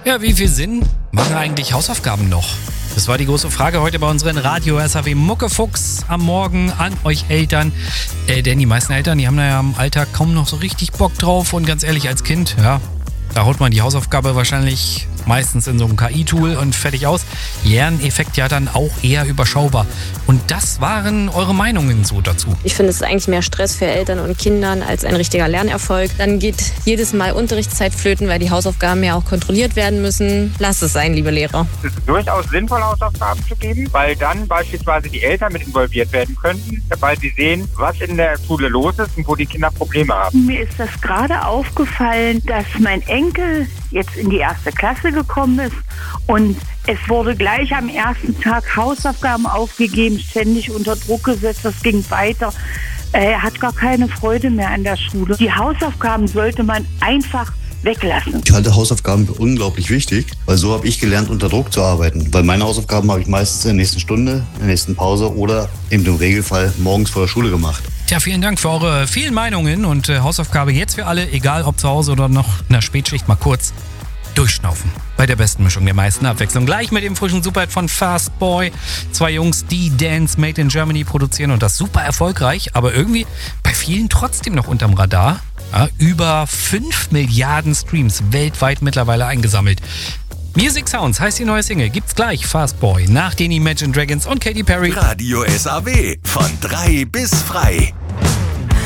Ja, wie viel Sinn machen eigentlich Hausaufgaben noch? Das war die große Frage heute bei unseren Radio SAW Muckefuchs am Morgen an euch Eltern. Denn die meisten Eltern, die haben da ja im Alltag kaum noch so richtig Bock drauf. Und ganz ehrlich, als Kind, ja, da haut man die Hausaufgabe wahrscheinlich meistens in so einem KI-Tool und fertig aus. Lerneffekt ja dann auch eher überschaubar. Und das waren eure Meinungen so dazu. Ich finde, es ist eigentlich mehr Stress für Eltern und Kindern als ein richtiger Lernerfolg. Dann geht jedes Mal Unterrichtszeit flöten, weil die Hausaufgaben ja auch kontrolliert werden müssen. Lasst es sein, liebe Lehrer. Es ist durchaus sinnvoll, Hausaufgaben zu geben, weil dann beispielsweise die Eltern mit involviert werden könnten, weil sie sehen, was in der Schule los ist und wo die Kinder Probleme haben. Mir ist das gerade aufgefallen, dass mein Enkel jetzt in die 1. Klasse gekommen ist und es wurde gleich am ersten Tag Hausaufgaben aufgegeben, ständig unter Druck gesetzt, das ging weiter. Er hat gar keine Freude mehr an der Schule. Die Hausaufgaben sollte man einfach weglassen. Ich halte Hausaufgaben für unglaublich wichtig, weil so habe ich gelernt, unter Druck zu arbeiten. Weil meine Hausaufgaben habe ich meistens in der nächsten Stunde, in der nächsten Pause oder im Regelfall morgens vor der Schule gemacht. Tja, vielen Dank für eure vielen Meinungen und Hausaufgabe jetzt für alle, egal ob zu Hause oder noch in der Spätschicht, mal kurz durchschnaufen. Bei der besten Mischung der meisten Abwechslung. Gleich mit dem frischen Superhit von Fast Boy. 2 Jungs, die Dance Made in Germany produzieren und das super erfolgreich, aber irgendwie bei vielen trotzdem noch unterm Radar. Ja, über 5 Milliarden Streams weltweit mittlerweile eingesammelt. Music Sounds heißt die neue Single. Gibt's gleich Fast Boy nach den Imagine Dragons und Katy Perry. Radio SAW von 3 bis frei.